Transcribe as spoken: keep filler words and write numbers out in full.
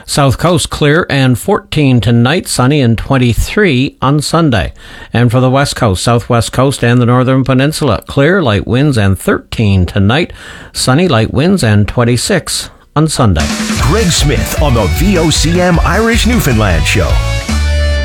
South Coast clear and fourteen tonight, sunny and twenty-three on Sunday. And for the West Coast, Southwest Coast and the Northern Peninsula, clear, light winds and thirteen tonight, sunny, light winds and twenty-six on Sunday. Greg Smith on the V O C M Irish Newfoundland Show.